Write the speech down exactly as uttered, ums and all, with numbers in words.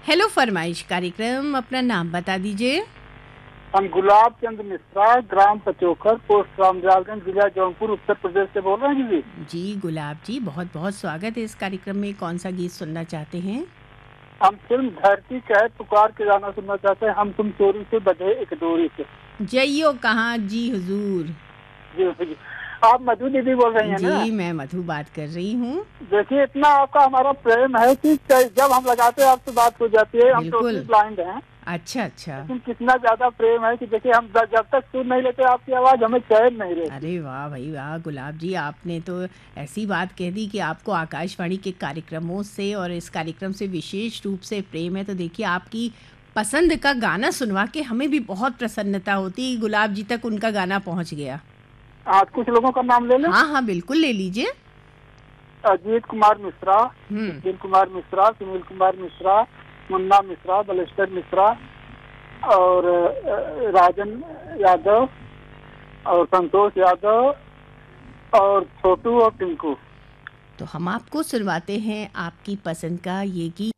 Hello फरमाइश कार्यक्रम, अपना नाम बता दीजिए। हम गुलाब चंद मिश्रा, ग्राम पचोकर, पोस्ट रामजालगंज, जिला जौनपुर, उत्तर प्रदेश से बोल रहे हैं जी। जी गुलाब जी, बहुत बहुत स्वागत है इस कार्यक्रम में। कौन सा गीत सुनना चाहते हैं? हम फिल्म धरती कहे पुकार के गाना सुनना चाहते हैं, हम तुम चोरी से बंधे एक डोरी से। जइयो कहाँ जी हुजूर। जी जी। आप मधु दीदी बोल रही हैं ना? जी मैं मधु बात कर रही हूँ। देखिए, इतना आपका हमारा प्रेम है कि जब हम लगाते हैं आपसे बात हो जाती है। हम टोटली बिल्कुल। ब्लाइंड हैं, अच्छा अच्छा। लेकिन कितना ज्यादा प्रेम है कि देखिए, हम जब जब तक सुन नहीं लेते आपकी आवाज, हमें चैन नहीं रहती। अरे वाह भाई वाह गुलाब जी, आपने तो ऐसी बात कह दी कि आपको आकाशवाणी के कार्यक्रमों से और इस कार्यक्रम से विशेष रूप से प्रेम है। तो देखिए, आपकी पसंद का गाना सुनवा के हमें भी बहुत प्रसन्नता होती। गुलाब जी तक उनका गाना पहुंच गया। आज कुछ लोगों का नाम ले लें। हाँ हाँ बिल्कुल ले लीजिए। अजीत कुमार मिश्रा, हम्म। सुशील कुमार मिश्रा, सुनील कुमार मिश्रा, मुन्ना मिश्रा, बलेश्वर मिश्रा और अ, राजन यादव और संतोष यादव और छोटू और टिंकू। तो हम आपको सुनवाते हैं आपकी पसंद का ये गीत।